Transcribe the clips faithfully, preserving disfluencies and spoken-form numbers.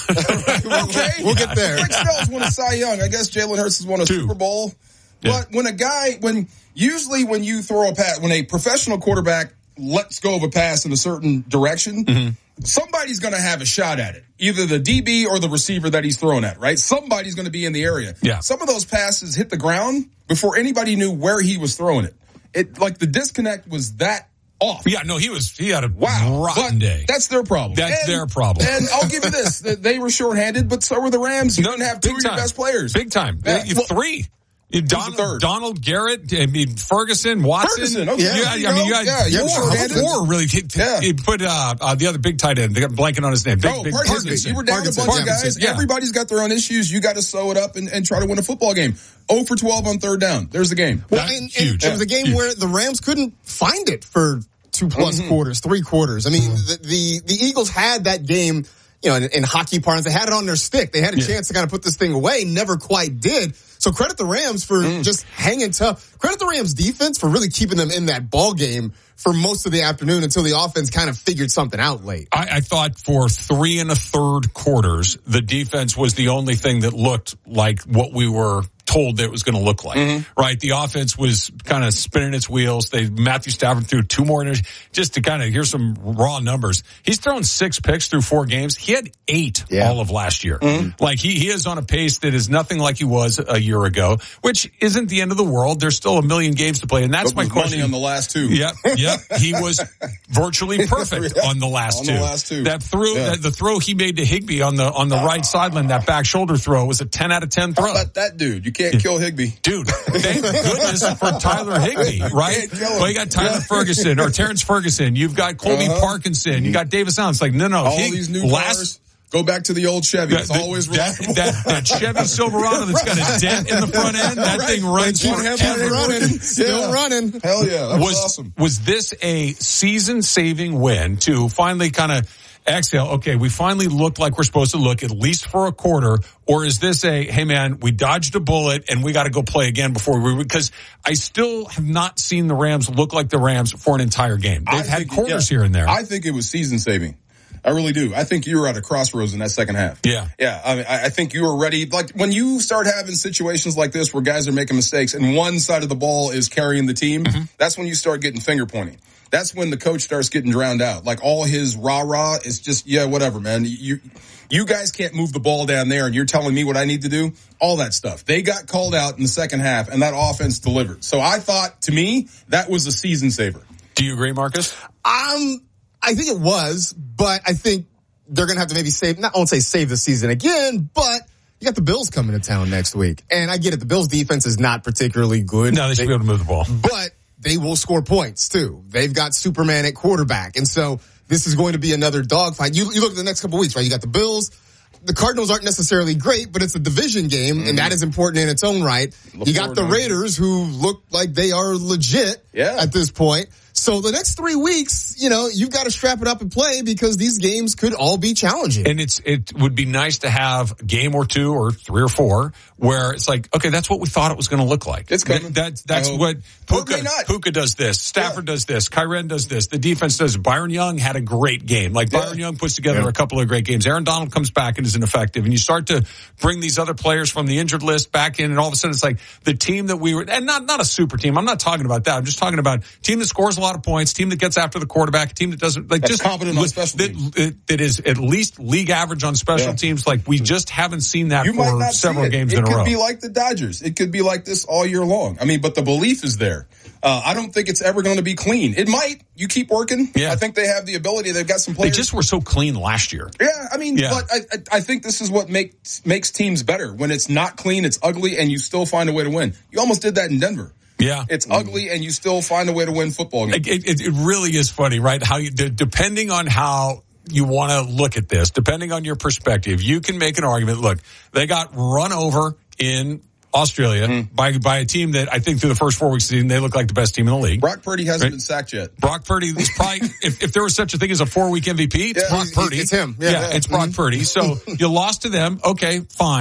Okay. We'll get there. Rick Snell's won a Cy Young. I guess Jalen Hurts has won a Two. Super Bowl. Yeah. But when a guy, when usually when you throw a pass, when a professional quarterback lets go of a pass in a certain direction, mm-hmm. somebody's going to have a shot at it. Either the D B or the receiver that he's throwing at, right? Somebody's going to be in the area. Yeah. Some of those passes hit the ground before anybody knew where he was throwing it. It like the disconnect was that off. Yeah, no, he was, he had a wow. rotten but day. That's their problem. That's and, their problem. And I'll give you this. They were shorthanded, but so were the Rams. You no, didn't have two of your best players. Big time. Yeah. You, Well, three. You, Donald, Donald Garrett, I mean, Ferguson, Watson. Ferguson, okay. Yeah, Yeah, I mean, you had yeah, yeah, four, shorthanded. four really. He, Yeah. he put uh, uh, the other big tight end, they got blanking on his name. Big, no, big Parkinson. Parkinson. You were down Parkinson. a bunch of Parkinson, guys. yeah. Everybody's got their own issues. You got to sew it up and, and try to win a football game. oh for twelve on third down. There's the game. Well, and, and huge. it was a game Huge. where the Rams couldn't find it for two plus mm-hmm. quarters, three quarters. I mean, mm-hmm. the, the the Eagles had that game, you know, in, in hockey parlance. They had it on their stick. They had a yeah. chance to kind of put this thing away. Never quite did. So credit the Rams for mm. just hanging tough. Credit the Rams defense for really keeping them in that ball game for most of the afternoon until the offense kind of figured something out late. I, I thought for three and a third quarters, the defense was the only thing that looked like what we were told that it was going to look like, mm-hmm. right? The offense was kind of spinning its wheels. They Matthew Stafford threw two more inter- just to kind of here's some raw numbers. He's thrown six picks through four games. He had eight yeah. all of last year. Mm-hmm. Like he, he is on a pace that is nothing like he was a year ago, which isn't the end of the world. There's still a million games to play, and that's but my question. Money on the last two. Yep, yep. He was virtually perfect yeah. on the last on two. The last two. That throw, yeah. that, the throw he made to Higbee on the on the uh, right sideline, that back shoulder throw was a ten out of ten throw. How about that dude? You can't kill Higbee. Dude, thank goodness for Tyler Higbee, right? Well, you got Tyler Ferguson or Terrence Ferguson. You've got Colby uh-huh. Parkinson. You got Davis Allen. It's like, no, no. All Hig- these new last, cars. Go back to the old Chevy. It's that, always that, reliable. That, that Chevy Silverado that's got a dent in the front end, that right. thing runs forever. Running. Still yeah. running. Hell yeah. That was, was awesome. Was this a season-saving win to finally kind of exhale, okay, we finally looked like we're supposed to look, at least for a quarter, or is this a, hey man, we dodged a bullet and we got to go play again before we, because I still have not seen the Rams look like the Rams for an entire game. They've I had think, quarters yeah, here and there. I think it was season saving. I really do. I think you were at a crossroads in that second half. Yeah. Yeah. I mean, I think you were ready. Like when you start having situations like this where guys are making mistakes and one side of the ball is carrying the team, mm-hmm. that's when you start getting finger pointing. That's when the coach starts getting drowned out. Like all his rah-rah is just, yeah, whatever, man. You, you guys can't move the ball down there and you're telling me what I need to do. All that stuff. They got called out in the second half and that offense delivered. So I thought, to me, that was a season saver. Do you agree, Marcus? Um, I think it was, but I think they're going to have to maybe save, not I won't say save the season again, but you got the Bills coming to town next week. And I get it. The Bills defense is not particularly good. No, they should they, be able to move the ball. But they will score points too. They've got Superman at quarterback. And so this is going to be another dogfight. You, you look at the next couple of weeks, right? You got the Bills. The Cardinals aren't necessarily great, but it's a division game, mm-hmm. and that is important in its own right. Look you got the Raiders who look like they are legit yeah. at this point. So the next three weeks, you know, you've got to strap it up and play because these games could all be challenging. And it's it would be nice to have a game or two or three or four where it's like, okay, that's what we thought it was going to look like. It's coming. That, that's what Puka, Puka does this. Stafford yeah. does this. Kyren does this. The defense does. Byron Young had a great game. Like yeah. Byron Young puts together yeah. a couple of great games. Aaron Donald comes back and is ineffective. And you start to bring these other players from the injured list back in, and all of a sudden it's like the team that we were, and not, not a super team. I'm not talking about that. I'm just talking about a team that scores a lot of points, team that gets after the quarterback, a team that doesn't, like, That's just competent on special that, teams. That, that is at least league average on special yeah. teams. Like, we just haven't seen that you for several games it in a row. It could be like the Dodgers. It could be like this all year long. I mean, but the belief is there. Uh, I don't think it's ever going to be clean. It might. You keep working. Yeah. I think they have the ability. They've got some players. They just were so clean last year. Yeah, I mean, yeah. but I, I think this is what makes makes teams better. When it's not clean, it's ugly, and you still find a way to win. You almost did that in Denver. Yeah. It's mm. ugly, and you still find a way to win football games. It, it, it really is funny, right? How you, depending on how you want to look at this, depending on your perspective, you can make an argument. Look, they got run over in Australia mm. by by a team that I think through the first four weeks of the season, they look like the best team in the league. Brock Purdy hasn't right? been sacked yet. Brock Purdy is probably, if, if there was such a thing as a four-week M V P, it's yeah, Brock Purdy. It's him. Yeah, yeah, yeah. it's Brock Mm-hmm. Purdy. So you lost to them. Okay, fine.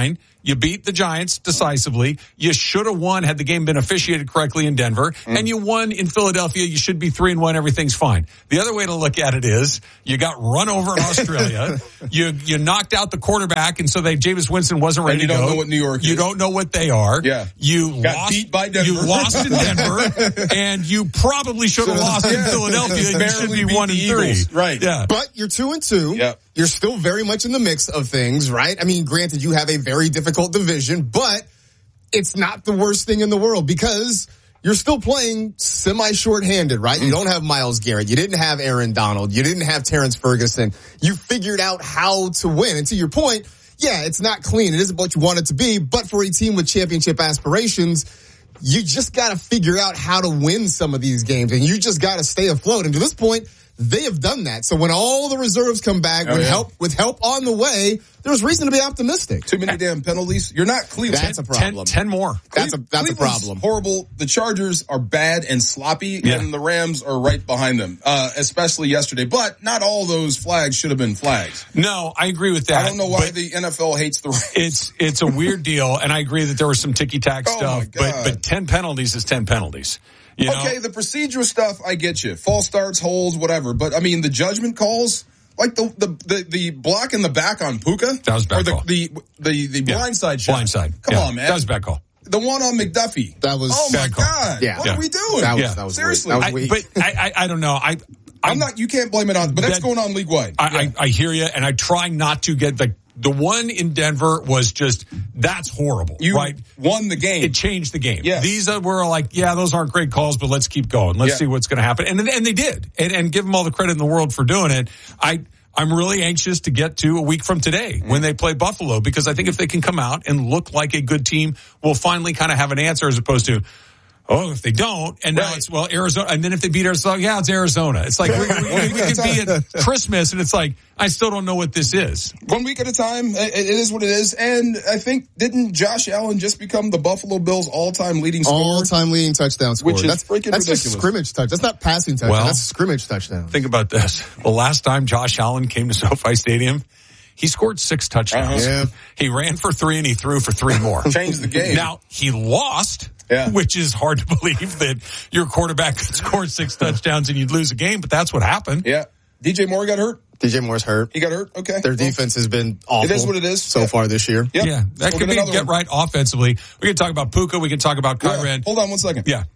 You beat the Giants decisively. You should have won had the game been officiated correctly in Denver. Mm. And you won in Philadelphia. You should be three and one. Everything's fine. The other way to look at it is you got run over in Australia. you you knocked out the quarterback, and so they Jameis Winston wasn't ready and you to go. You don't know what New York is. You don't know what they are. Yeah. You got lost, beat by Denver. You lost in Denver, and you probably should have lost yeah. in Philadelphia. And you should be one and three. Eagles. Right. Yeah. But you're two and two. Yep. You're still very much in the mix of things, right? I mean, granted, you have a very difficult division, but it's not the worst thing in the world because you're still playing semi-shorthanded, right? You don't have Myles Garrett. You didn't have Aaron Donald. You didn't have Terrence Ferguson. You figured out how to win. And to your point, yeah, it's not clean. It isn't what you want it to be. But for a team with championship aspirations, you just got to figure out how to win some of these games. And you just got to stay afloat. And to this point, they have done that. So when all the reserves come back, oh, with yeah. help with help on the way, there's reason to be optimistic. Too many damn penalties. You're not Cleveland. That's a problem. Ten, ten more. That's a that's Cleveland's a problem. Horrible. The Chargers are bad and sloppy, yeah. and the Rams are right behind them, uh, especially yesterday. But not all those flags should have been flags. No, I agree with that. I don't know why the N F L hates the Rams. It's it's a weird deal, and I agree that there was some ticky-tack oh stuff, but but ten penalties is ten penalties. You know? Okay, the procedural stuff, I get you. False starts, holds, whatever. But, I mean, the judgment calls, like the the, the, the block in the back on Puka. That was bad or the, call. the, the, the yeah. blindside shot. Blindside. Come yeah. on, man. That was a bad call. The one on McDuffie. That was Oh, bad my call. God. Yeah. What yeah. are we doing? That was, yeah. that was Seriously. That was weak. I, but I, I, I don't know. I, I'm not, you can't blame it on, but that's that, going on league-wide. I, yeah. I, I hear you, and I try not to get the, the one in Denver was just, that's horrible, you right? won the game. It changed the game. Yes. These are, were like, yeah, those aren't great calls, but let's keep going. Let's yeah. see what's going to happen. And, and they did. And, and give them all the credit in the world for doing it. I, I'm really anxious to get to a week from today when they play Buffalo, because I think if they can come out and look like a good team, we'll finally kind of have an answer as opposed to, oh, if they don't, and now right. it's, well, Arizona, and then if they beat Arizona, yeah, it's Arizona. It's like, we, we, we could be at Christmas, and it's like, I still don't know what this is. One week at a time, it, it is what it is, and I think, didn't Josh Allen just become the Buffalo Bills' all-time leading scorer? All-time leading touchdown scorer. Which is that's freaking that's ridiculous. Just scrimmage touch. That's not passing touchdown. Well, that's a scrimmage touchdown. Think about this. The last time Josh Allen came to SoFi Stadium, he scored six touchdowns. Uh-huh. Yeah. He ran for three, and he threw for three more. Changed the game. Now, he lost. Yeah. Which is hard to believe that your quarterback could score six touchdowns and you'd lose a game, but that's what happened. Yeah. D J Moore got hurt? D J Moore's hurt. He got hurt? Okay. Their well, defense has been awful. It is what it is. So yeah. far this year. Yep. Yeah. That we'll could be a get one. right offensively. We can talk about Puka. We can talk about Kyren. Yeah. Hold on one second. Yeah.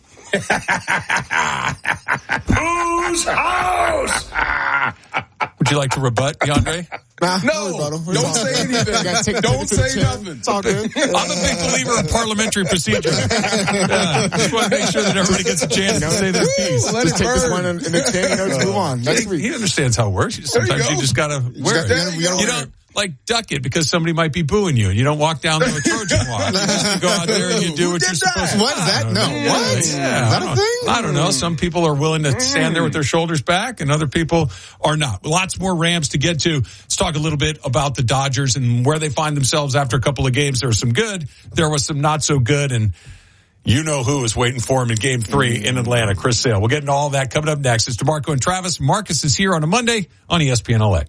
Whose house? Would you like to rebut, DeAndre? Nah, no, don't say anything. Don't say nothing. It's all good. I'm a big believer in parliamentary procedure. Yeah, just want to make sure that everybody gets a chance to say their piece. Just take this one and the standing notes, move on. Next He, week. he understands how it works. Sometimes you, you just gotta wear got- it. you gotta You wear don't like duck it because somebody might be booing you. You don't walk down to a Trojan walk. You just go out there and you do Who what did you're supposed that? to. What is that? No. Yeah, What? yeah, Is I that a don't- thing? I don't know. Some people are willing to stand there with their shoulders back, and other people are not. Lots more Rams to get to. Let's talk a little bit about the Dodgers and where they find themselves after a couple of games. There was some good. There was some not so good, and you know who is waiting for him in game three in Atlanta. Chris Sale. We'll get into all that coming up next. It's DeMarco and Travis. Marcus is here on a Monday on E S P N L A.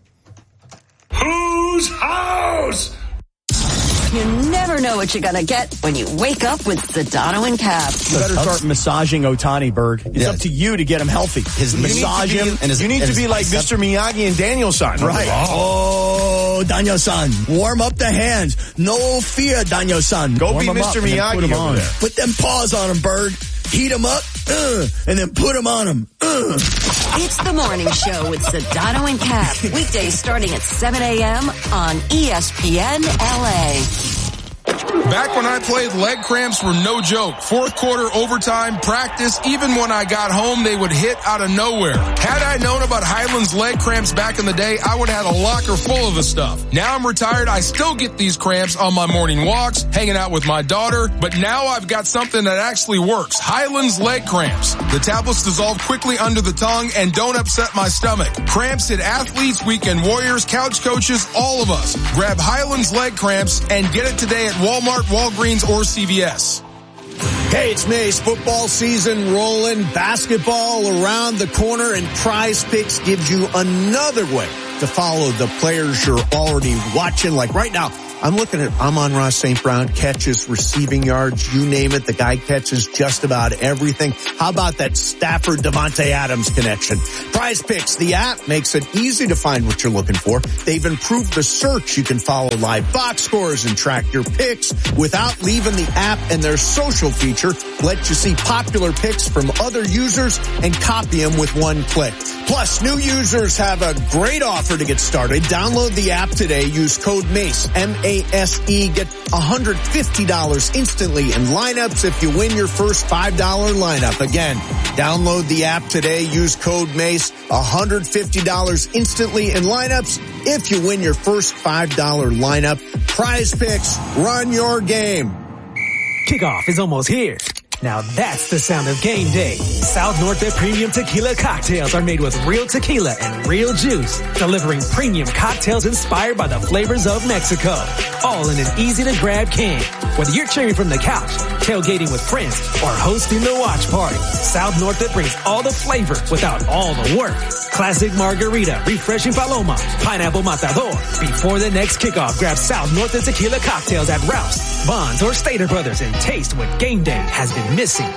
Whose house? You never know what you're going to get when you wake up with Sedano and Cap. You better start massaging Otani, Berg. It's Yeah. up to you to get him healthy. His you massage need to be, him and his- you need and to be his like bicep. Mister Miyagi and Daniel-san. Right. Oh, Daniel-san. Warm up the hands. No fear, Daniel-san. Go Warm be 'em Mister up and then Miyagi put 'em over on. there. Put them paws on him, Berg. Heat him up, uh, and then put him on him. Uh. It's the morning show with Sedano and Cap. Weekdays starting at seven a.m. on E S P N L A. Back when I played, leg cramps were no joke. Fourth quarter, overtime, practice, even when I got home, they would hit out of nowhere. Had I known about Highland's leg cramps back in the day, I would have had a locker full of the stuff. Now I'm retired, I still get these cramps on my morning walks, hanging out with my daughter, but now I've got something that actually works. Highland's leg cramps. The tablets dissolve quickly under the tongue and don't upset my stomach. Cramps hit athletes, weekend warriors, couch coaches, all of us. Grab Highland's leg cramps and get it today at Walmart, Walgreens, or C V S. Hey, it's Mace. Football season rolling, basketball around the corner, and Prize Picks gives you another way to follow the players you're already watching. Like right now, I'm looking at Amon-Ra Saint Brown catches, receiving yards, you name it. The guy catches just about everything. How about that Stafford Devontae Adams connection? Prize Picks, the app, makes it easy to find what you're looking for. They've improved the search. You can follow live box scores and track your picks without leaving the app, and their social feature lets you see popular picks from other users and copy them with one click. Plus, new users have a great offer to get started. Download the app today. Use code MACE, M A S E. Get one hundred fifty dollars instantly in lineups if you win your first five dollar lineup. Again, download the app today. Use code MACE, one hundred fifty dollars instantly in lineups if you win your first five dollar lineup. Prize Picks, run your game. Kickoff is almost here. Now that's the sound of game day. South Norte Premium Tequila cocktails are made with real tequila and real juice, delivering premium cocktails inspired by the flavors of Mexico. All in an easy-to-grab can. Whether you're cheering from the couch, tailgating with friends, or hosting the watch party, South Norte brings all the flavor without all the work. Classic margarita, refreshing paloma, pineapple matador. Before the next kickoff, grab South Norte Tequila cocktails at Ralph's, Bonds, or Stater Brothers and taste what game day has been missing.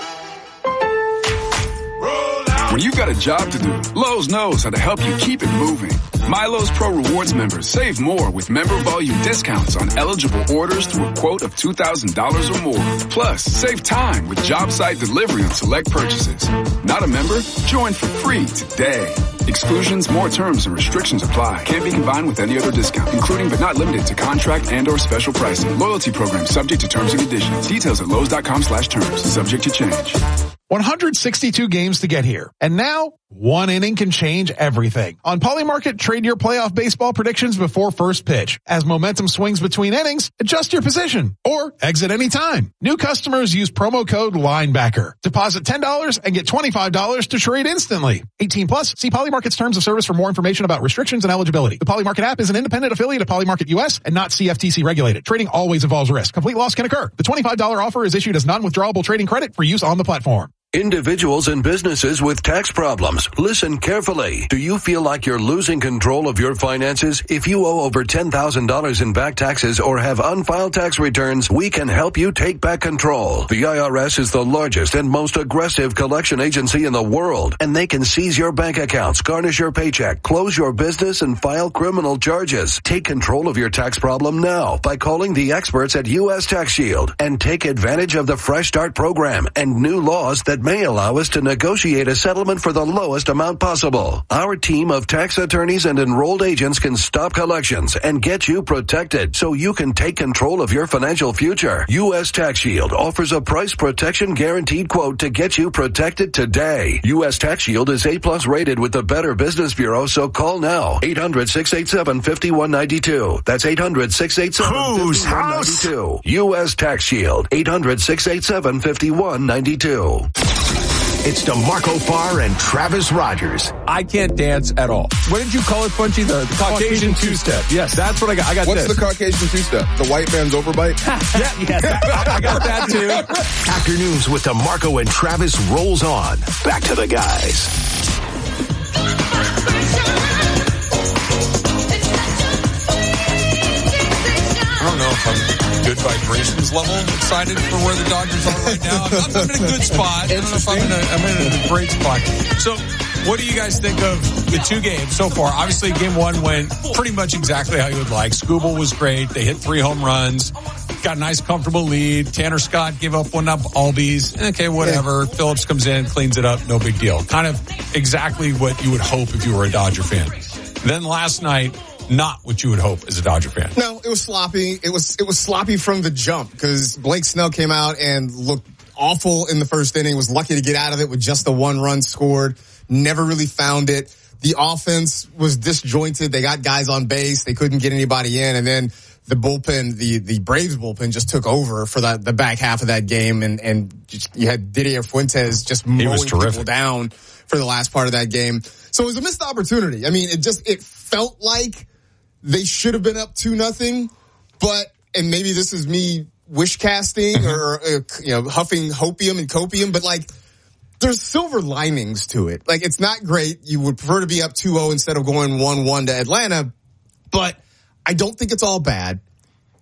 When you've got a job to do, Lowe's knows how to help you keep it moving. My Lowe's Pro Rewards members save more with member volume discounts on eligible orders through a quote of two thousand dollars or more. Plus, save time with job site delivery on select purchases. Not a member? Join for free today. Exclusions, more terms, and restrictions apply. Can't be combined with any other discount, including but not limited to contract and or special pricing. Loyalty program subject to terms and conditions. Details at Lowe's.com slash terms. Subject to change. one hundred sixty-two games to get here. And now, one inning can change everything. On Polymarket, trade your playoff baseball predictions before first pitch. As momentum swings between innings, adjust your position or exit anytime. New customers use promo code LINEBACKER. Deposit ten dollars and get twenty-five dollars to trade instantly. eighteen plus, see Polymarket's terms of service for more information about restrictions and eligibility. The Polymarket app is an independent affiliate of Polymarket U S and not C F T C regulated. Trading always involves risk. Complete loss can occur. The twenty-five dollars offer is issued as non-withdrawable trading credit for use on the platform. Individuals and businesses with tax problems, listen carefully. Do you feel like you're losing control of your finances? If you owe over ten thousand dollars in back taxes or have unfiled tax returns, we can help you take back control. The I R S is the largest and most aggressive collection agency in the world, and they can seize your bank accounts, garnish your paycheck, close your business, and file criminal charges. Take control of your tax problem now by calling the experts at U S Tax Shield and take advantage of the Fresh Start program and new laws that may allow us to negotiate a settlement for the lowest amount possible. Our team of tax attorneys and enrolled agents can stop collections and get you protected so you can take control of your financial future. U S Tax Shield offers a price protection guaranteed quote to get you protected today. U S Tax Shield is A plus rated with the Better Business Bureau, so call now. eight hundred, six eight seven, five one nine two. That's eight hundred, six eight seven, five one nine two. U S Tax Shield. eight hundred, six eight seven, five one nine two. It's DeMarco Farr and Travis Rogers. I can't dance at all. What did you call it, Punchy? The, the Caucasian, Caucasian two-step. Yes, that's what I got. I got What's this. the Caucasian two-step? The white man's overbite? yeah, yes, I, I got that too. Afternoons with DeMarco and Travis rolls on. Back to the guys. I don't know if I'm good vibrations level excited for where the Dodgers are right now. I'm, I'm in a good spot. I don't know if I'm in a, I'm in a great spot. So what do you guys think of the two games so far? Obviously, game one went pretty much exactly how you would like. Skubal was great. They hit three home runs. Got a nice, comfortable lead. Tanner Scott gave up one up Albies. Okay, whatever. Yeah. Phillips comes in, cleans it up. No big deal. Kind of exactly what you would hope if you were a Dodger fan. Then last night, not what you would hope as a Dodger fan. No, it was sloppy. It was it was sloppy from the jump because Blake Snell came out and looked awful in the first inning. Was lucky to get out of it with just the one run scored. Never really found it. The offense was disjointed. They got guys on base. They couldn't get anybody in. And then the bullpen, the the Braves bullpen just took over for that the back half of that game. And and just, you had Didier Fuentes just mowing people down for the last part of that game. So it was a missed opportunity. I mean, it just it felt like they should have been up two nothing, but, and maybe this is me wish casting mm-hmm. or, uh, you know, huffing hopium and copium, but like, there's silver linings to it. Like, it's not great. You would prefer to be up two oh instead of going one one to Atlanta, but I don't think it's all bad.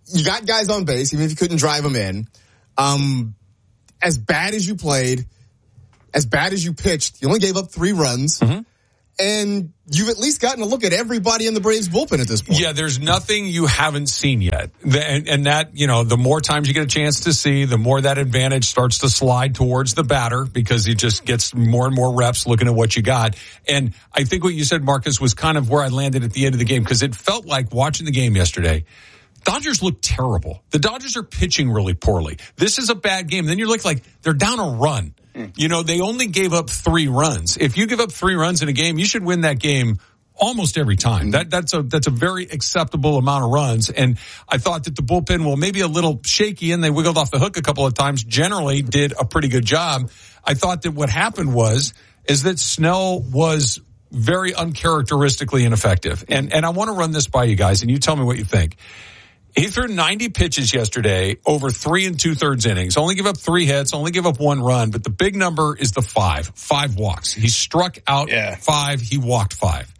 you got guys on base, even if you couldn't drive them in. Um, as bad as you played, as bad as you pitched, you only gave up three runs. Mm-hmm. And you've at least gotten a look at everybody in the Braves bullpen at this point. Yeah, there's nothing you haven't seen yet. And, and that, you know, the more times you get a chance to see, the more that advantage starts to slide towards the batter because he just gets more and more reps looking at what you got. And I think what you said, Marcus, was kind of where I landed at the end of the game because it felt like watching the game yesterday, Dodgers look terrible. The Dodgers are pitching really poorly. This is a bad game. Then you're like, like they're down a run. You know, they only gave up three runs. If you give up three runs in a game, you should win that game almost every time. That, that's a, that's a very acceptable amount of runs. And I thought that the bullpen, well, maybe a little shaky and they wiggled off the hook a couple of times, generally did a pretty good job. I thought that what happened was, is that Snell was very uncharacteristically ineffective. And, and I want to run this by you guys and you tell me what you think. He threw ninety pitches yesterday over three and two thirds innings. Only give up three hits, only give up one run, but the big number is the five. Five walks. He struck out yeah. five, he walked five.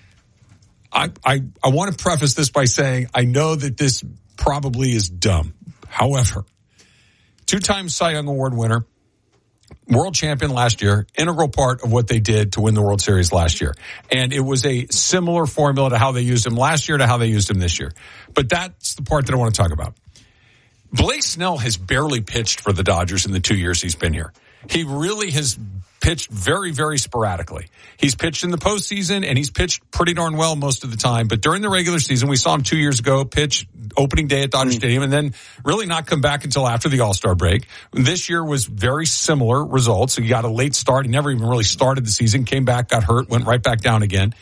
I, I, I want to preface this by saying I know that this probably is dumb. However, two-time Cy Young Award winner, world champion last year, integral part of what they did to win the World Series last year. And it was a similar formula to how they used him last year to how they used him this year. But that's the part that I want to talk about. Blake Snell has barely pitched for the Dodgers in the two years he's been here. He really has pitched very, very sporadically. He's pitched in the postseason, and he's pitched pretty darn well most of the time. But during the regular season, we saw him two years ago pitch opening day at Dodger mm. Stadium and then really not come back until after the All-Star break. This year was very similar results. So he got a late start. He never even really started the season, came back, got hurt, went right back down again.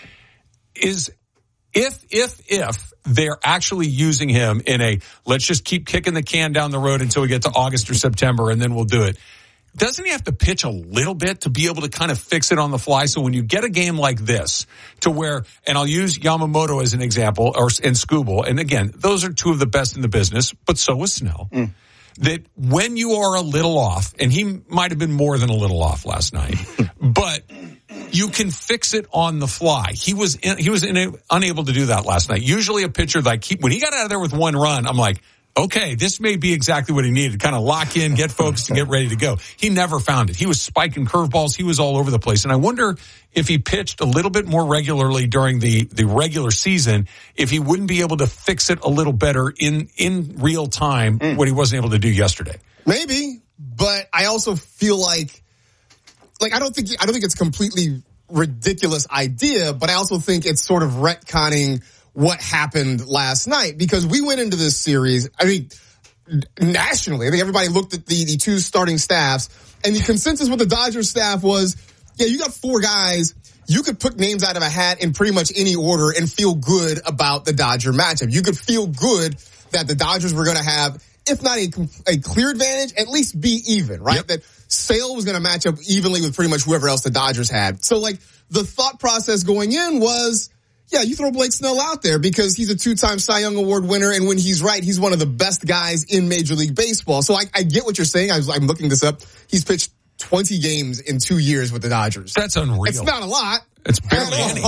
Is if, if, if they're actually using him in a, let's just keep kicking the can down the road until we get to August or September and then we'll do it. Doesn't he have to pitch a little bit to be able to kind of fix it on the fly? So when you get a game like this to where, and I'll use Yamamoto as an example, or and Skubal, and again, those are two of the best in the business, but so was Snell. Mm. That when you are a little off, and he might have been more than a little off last night, but you can fix it on the fly. He was in, he was in, unable to do that last night. Usually a pitcher like he, when he got out of there with one run, I'm like, okay, this may be exactly what he needed. Kind of lock in, get focused, and get ready to go. He never found it. He was spiking curveballs. He was all over the place. And I wonder if he pitched a little bit more regularly during the, the regular season, if he wouldn't be able to fix it a little better in, in real time mm. what he wasn't able to do yesterday. Maybe, but I also feel like, like, I don't think, I don't think it's a completely ridiculous idea, but I also think it's sort of retconning what happened last night, because we went into this series, I mean, nationally, I think everybody looked at the, the two starting staffs, and the consensus with the Dodgers staff was, yeah, you got four guys, you could pick names out of a hat in pretty much any order and feel good about the Dodger matchup. You could feel good that the Dodgers were going to have, if not a, a clear advantage, at least be even, right? Yep. That Sale was going to match up evenly with pretty much whoever else the Dodgers had. So, like, the thought process going in was, yeah, you throw Blake Snell out there because he's a two-time Cy Young Award winner, and when he's right, he's one of the best guys in Major League Baseball. So I, I get what you're saying. I was, I'm looking this up. He's pitched twenty games in two years with the Dodgers. That's unreal. It's not a lot. It's barely any.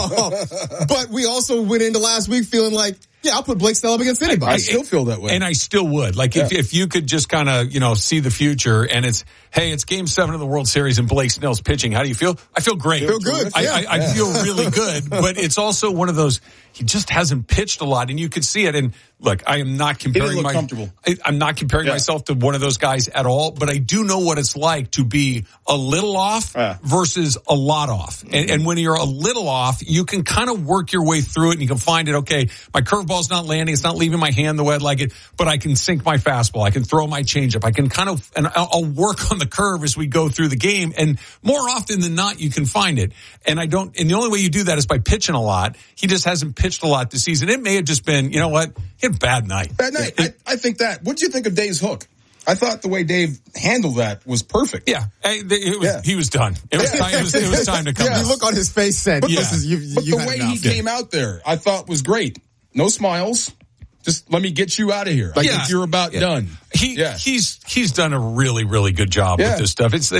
But we also went into last week feeling like, yeah, I'll put Blake Snell up against anybody. I, I still feel that way. And I still would. Like, yeah. if, if you could just kind of, you know, see the future, and it's, hey, it's game seven of the World Series and Blake Snell's pitching. How do you feel? I feel great. Feel good. I, yeah. I, I yeah. feel really good. But it's also one of those, he just hasn't pitched a lot, and you could see it. And look, I am not comparing my, I, I'm not comparing yeah. myself to one of those guys at all, but I do know what it's like to be a little off yeah. versus a lot off. Mm-hmm. And, and when you're a little off, you can kind of work your way through it, and you can find it, okay, my curveball's not landing, it's not leaving my hand the way I'd like it, but I can sink my fastball, I can throw my changeup, I can kind of, and I'll, I'll work on the curve as we go through the game, and more often than not, you can find it. And I don't, and the only way you do that is by pitching a lot. He just hasn't pitched a lot this season. It may have just been, you know what, he had a bad night. Bad night. It, I, I think that. What did you think of Dave's hook? I thought the way Dave handled that was perfect. Yeah, it was, yeah. he was done. It was, time, it was, it was time to come. Yeah. out. The look on his face said, but, yeah. this is, you, but you the way enough. he yeah. came out there, I thought was great. No smiles. Just let me get you out of here. Like, yeah. you're about yeah. done. He, yeah. he's, he's done a really, really good job yeah. with this stuff. It's like,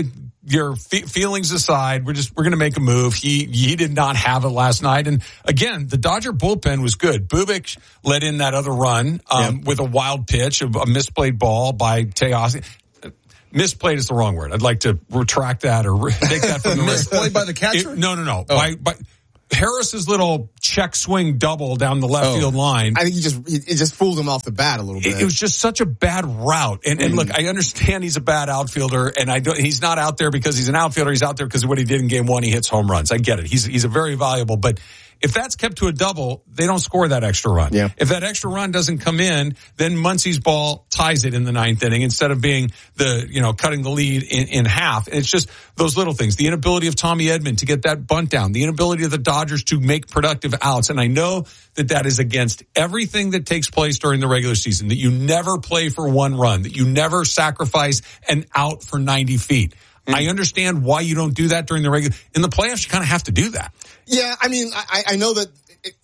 your fe- feelings aside, we're just we're going to make a move. He he did not have it last night, and again, the Dodger bullpen was good. Bubic let in that other run um, yep. with a wild pitch, a, a misplayed ball by Teossi. Misplayed is the wrong word. I'd like to retract that or take that from the misplayed by the catcher. It, no, no, no. Oh. By, by Harris's little check swing double down the left oh. field line. I think he just it just fooled him off the bat a little bit. It, it was just such a bad route. And, and mm. look, I understand he's a bad outfielder, and I don't, he's not out there because he's an outfielder. He's out there because of what he did in game one. He hits home runs. I get it. He's he's a very valuable, but if that's kept to a double, they don't score that extra run. Yeah. If that extra run doesn't come in, then Muncy's ball ties it in the ninth inning instead of being the, you know, cutting the lead in, in half. And it's just those little things. The inability of Tommy Edman to get that bunt down. The inability of the Dodgers to make productive outs. And I know that that is against everything that takes place during the regular season, that you never play for one run, that you never sacrifice an out for ninety feet. Mm-hmm. I understand why you don't do that during the regular. In the playoffs, you kind of have to do that. Yeah, I mean, I, I know that it,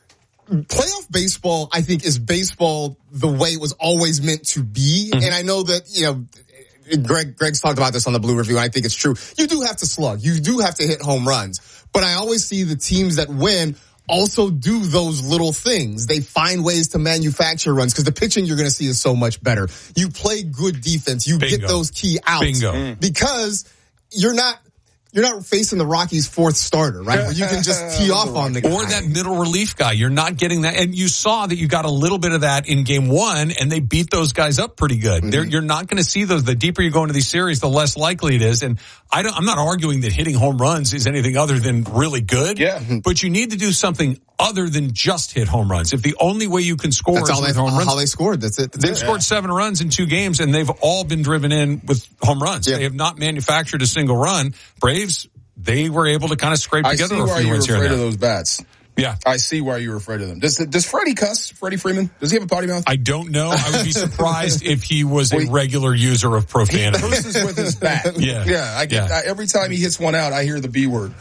playoff baseball, I think, is baseball the way it was always meant to be. Mm-hmm. And I know that, you know, Greg, Greg's talked about this on the Blue Review, and I think it's true. You do have to slug. You do have to hit home runs. But I always see the teams that win also do those little things. They find ways to manufacture runs because the pitching you're going to see is so much better. You play good defense. You Bingo. get those key outs. Bingo. Mm. Because you're not you're not facing the Rockies' fourth starter, right? Where you can just tee off on the guy. Or that middle relief guy. You're not getting that. And you saw that you got a little bit of that in game one, and they beat those guys up pretty good. Mm-hmm. You're not going to see those. The deeper you go into these series, the less likely it is. And I don't, I'm not arguing that hitting home runs is anything other than really good. Yeah. But you need to do something other than just hit home runs. If the only way you can score That's is all with they, home runs. how they scored. That's it. That's they've it. scored yeah. seven runs in two games, and they've all been driven in with home runs. Yeah. They have not manufactured a single run. Braves, they were able to kind of scrape I together see a why few you're wins here and afraid there. of those bats. Yeah. I see why you're afraid of them. Does does Freddie cuss? Freddie Freeman? Does he have a potty mouth? I don't know. I would be surprised if he was a regular user of profanity. He curses with his bat. Yeah. Yeah. I get, yeah. I, every time he hits one out, I hear the B word.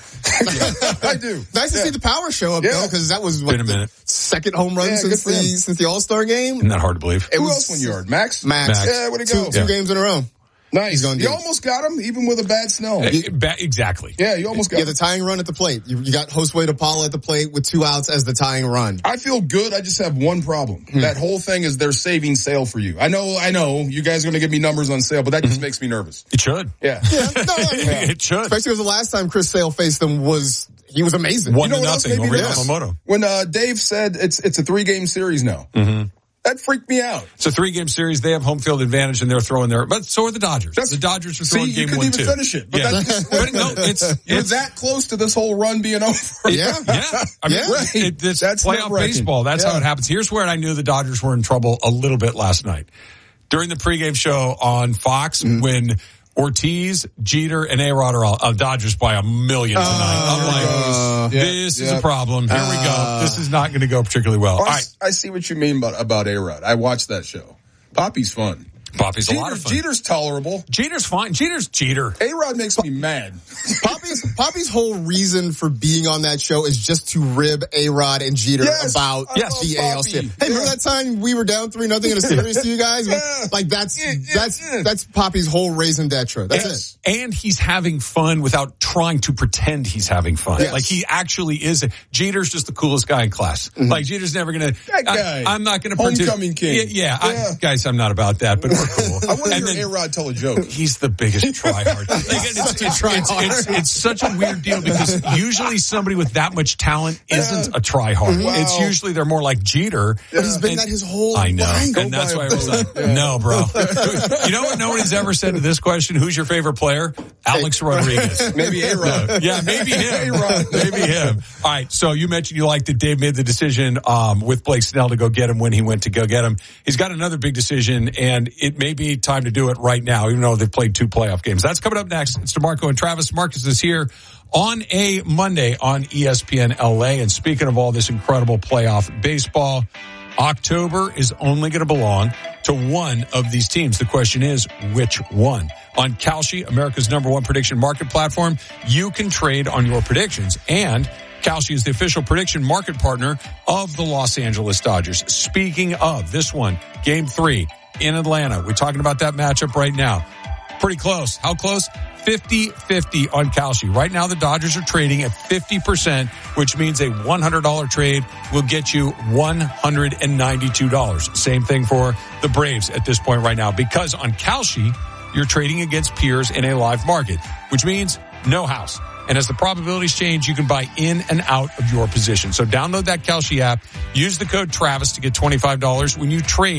I do. Nice to yeah. see the power show up, yeah. though, because that was what, Been a minute. the second home run yeah, since the since the All-Star game. Isn't that hard to believe? It Who was, else won yard? Max? Max. Max. Yeah, where'd it Two, go? two yeah. games in a row. Nice. You do almost got him, even with a bad Snell. Uh, ba- exactly. Yeah, you almost got Yeah, him. the tying run at the plate. You, you got Josue DePaula at the plate with two outs as the tying run. I feel good. I just have one problem. Hmm. That whole thing is they're saving Sale for you. I know, I know. You guys are going to give me numbers on Sale, but that just mm-hmm. makes me nervous. It should. Yeah. Yeah, no, I mean, yeah. It should. Especially because the last time Chris Sale faced them was, he was amazing. One you know to what nothing else over made me nervous? Yamamoto. When uh, Dave said it's it's a three-game series now. Mm-hmm. That freaked me out. It's a three-game series. They have home field advantage, and they're throwing their. But so are the Dodgers. That's, the Dodgers are see, throwing you game couldn't one even too. finish it. But, yeah. that just, but no, it's you're it's, that close to this whole run being over. Yeah, yeah. I mean, yeah. Right. It, it's That's playoff baseball. That's yeah. how it happens. Here's where I knew the Dodgers were in trouble a little bit last night during the pregame show on Fox mm. when Ortiz, Jeter, and A-Rod are all uh, Dodgers by a million tonight. Uh, I'm like, this yeah, is yeah. a problem. Here uh, we go. This is not going to go particularly well. I, all right. I see what you mean about, about A-Rod. I watched that show. Poppy's fun. Poppy's Jeter, a lot of fun. Jeter's tolerable. Jeter's fine. Jeter's Jeter. A-Rod makes me mad. Poppy's Poppy's whole reason for being on that show is just to rib A-Rod and Jeter yes, about yes. the Poppy. A L C. Hey, yeah. remember that time we were down three nothing in a series to you guys? Yeah. Like that's yeah, yeah, that's yeah. that's Poppy's whole raison d'etre. That's yes. it. And he's having fun without trying to pretend he's having fun. Yes. Like he actually is. Jeter's just the coolest guy in class. Mm-hmm. Like Jeter's never gonna. That guy. I, I'm not gonna homecoming king. Yeah, yeah, yeah. I, guys, I'm not about that, but we're cool. I want to hear A-Rod tell a joke. He's the biggest tryhard. Like, it's, it's, it's, it's, it's, it's such a weird deal because usually somebody with that much talent isn't a tryhard. Wow. It's usually they're more like Jeter. But he's been and, that his whole I know, life. and that's why I was like, yeah. no, bro. You know what nobody's ever said to this question? Who's your favorite player? Alex hey. Rodriguez. Maybe A-Rod. No. Yeah, maybe him. A-Rod. Maybe him. All right, so you mentioned you liked that Dave made the decision um, with Blake Snell to go get him when he went to go get him. He's got another big decision, and it may be time to do it right now, even though they've played two playoff games. That's coming up next. It's DeMarco and Travis. Marcus is here on a Monday on E S P N L A. And speaking of all this incredible playoff baseball, October is only going to belong to one of these teams. The question is, which one? On Kalshi, America's number one prediction market platform, you can trade on your predictions. And Kalshi is the official prediction market partner of the Los Angeles Dodgers. Speaking of this one, game three in Atlanta. We're talking about that matchup right now. Pretty close. How close? fifty fifty on Kalshi. Right now, the Dodgers are trading at fifty percent, which means a one hundred dollars trade will get you one hundred ninety-two dollars. Same thing for the Braves at this point right now, because on Kalshi, you're trading against peers in a live market, which means no house. And as the probabilities change, you can buy in and out of your position. So download that Kalshi app. Use the code Travis to get twenty-five dollars when you trade